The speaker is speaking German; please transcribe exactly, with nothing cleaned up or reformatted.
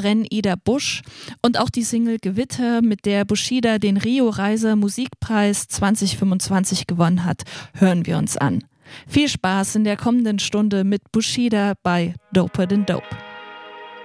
Brenn Ida Busch und auch die Single Gewitter, mit der Bushido den Rio Reiser Musikpreis zwanzig fünfundzwanzig gewonnen hat, hören wir uns an. Viel Spaß in der kommenden Stunde mit Bushido bei Doper than Dope.